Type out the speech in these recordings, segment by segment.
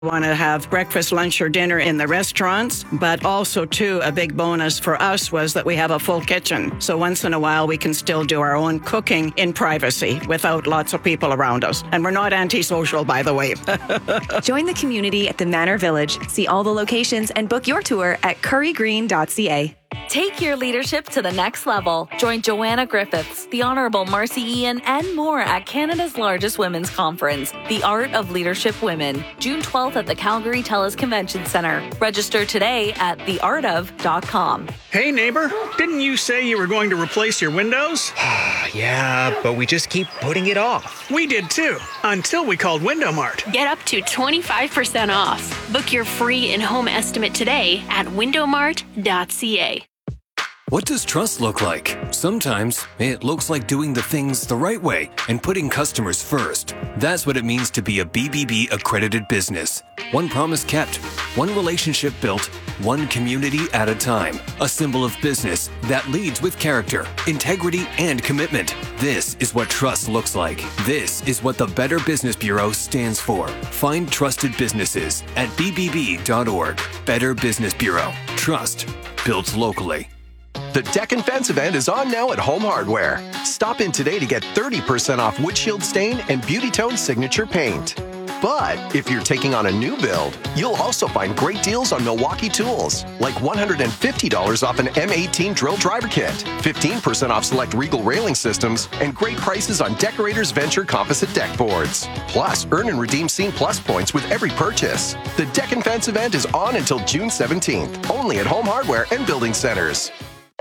Want to have breakfast, lunch, or dinner in the restaurants, but also, too, a big bonus for us was that we have a full kitchen. So once in a while, we can still do our own cooking in privacy without lots of people around us. And we're not antisocial, by the way. Join the community at the Manor Village. See all the locations and book your tour at currygreen.ca. Take your leadership to the next level. Join Joanna Griffiths, the Honourable Marcy Ian, and more at Canada's largest women's conference, The Art of Leadership Women, June 12th at the Calgary TELUS Convention Centre. Register today at theartof.com. Hey neighbor, didn't you say you were going to replace your windows? Yeah, but we just keep putting it off. We did too, until we called Window Mart. Get up to 25% off. Book your free in-home estimate today at windowmart.ca. What does trust look like? Sometimes it looks like doing the things the right way and putting customers first. That's what it means to be a BBB accredited business. One promise kept, one relationship built, one community at a time. A symbol of business that leads with character, integrity, and commitment. This is what trust looks like. This is what the Better Business Bureau stands for. Find trusted businesses at bbb.org. Better Business Bureau. Trust built locally. The Deck and Fence event is on now at Home Hardware. Stop in today to get 30% off Wood Shield Stain and Beauty Tone Signature Paint. But if you're taking on a new build, you'll also find great deals on Milwaukee tools, like $150 off an M18 drill driver kit, 15% off select Regal railing systems, and great prices on Decorators Venture composite deck boards. Plus, earn and redeem Scene Plus points with every purchase. The Deck and Fence event is on until June 17th, only at Home Hardware and Building Centers.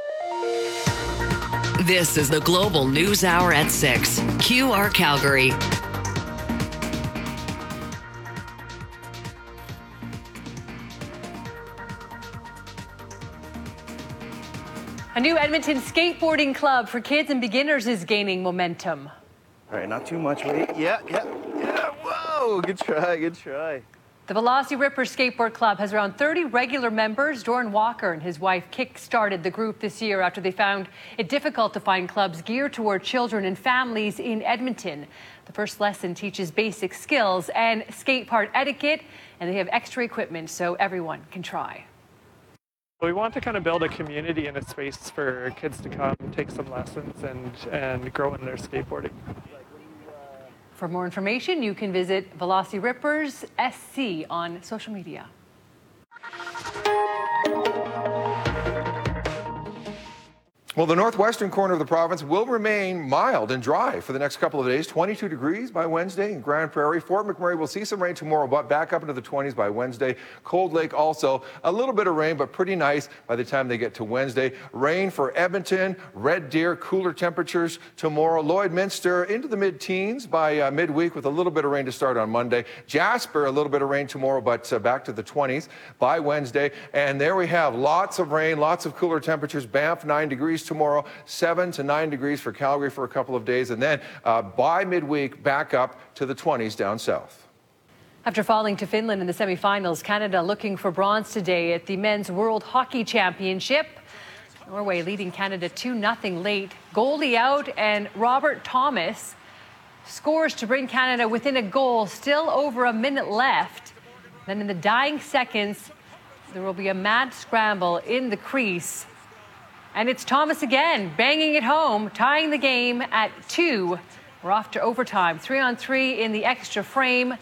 This is the Global News Hour at 6. QR Calgary. A new Edmonton skateboarding club for kids and beginners is gaining momentum. All right, not too much weight. Yeah. Whoa, good try. The Velocity Rippers Skateboard Club has around 30 regular members. Doran Walker and his wife kick-started the group this year after they found it difficult to find clubs geared toward children and families in Edmonton. The first lesson teaches basic skills and skate park etiquette, and they have extra equipment so everyone can try. We want to kind of build a community and a space for kids to come, take some lessons, and grow in their skateboarding. For more information, you can visit Velocity Rippers SC on social media. Well, the northwestern corner of the province will remain mild and dry for the next couple of days. 22 degrees by Wednesday in Grand Prairie. Fort McMurray will see some rain tomorrow, but back up into the 20s by Wednesday. Cold Lake also a little bit of rain, but pretty nice by the time they get to Wednesday. Rain for Edmonton, Red Deer, cooler temperatures tomorrow. Lloydminster into the mid-teens by midweek with a little bit of rain to start on Monday. Jasper, a little bit of rain tomorrow, but back to the 20s by Wednesday. And there we have lots of rain, lots of cooler temperatures. Banff, 9 degrees tomorrow, 7 to 9 degrees for Calgary for a couple of days, and then by midweek back up to the 20s down south. After falling to Finland in the semifinals, Canada looking for bronze today at the Men's World Hockey Championship. Norway leading Canada 2-0 late. Goalie out, and Robert Thomas scores to bring Canada within a goal, still over a minute left. Then in the dying seconds, there will be a mad scramble in the crease. And it's Thomas again, banging it home, tying the game at 2. We're off to overtime, 3-on-3 in the extra frame.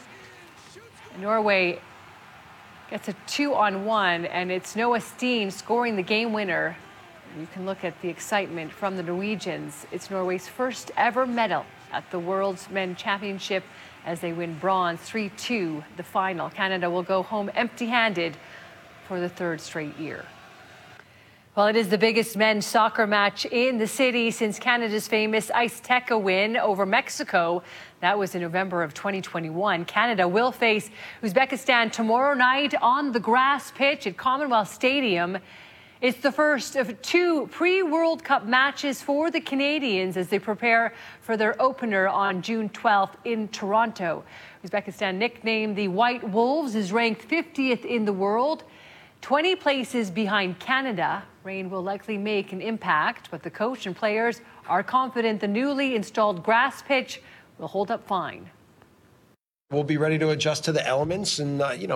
And Norway gets a 2-on-1, and it's Noah Steen scoring the game winner. You can look at the excitement from the Norwegians. It's Norway's first ever medal at the World's Men's Championship as they win bronze 3-2 the final. Canada will go home empty-handed for the third straight year. Well, it is the biggest men's soccer match in the city since Canada's famous Azteca win over Mexico. That was in November of 2021. Canada will face Uzbekistan tomorrow night on the grass pitch at Commonwealth Stadium. It's the first of 2 pre-World Cup matches for the Canadians as they prepare for their opener on June 12th in Toronto. Uzbekistan, nicknamed the White Wolves, is ranked 50th in the world, 20 places behind Canada. Rain will likely make an impact, but the coach and players are confident the newly installed grass pitch will hold up fine. We'll be ready to adjust to the elements and,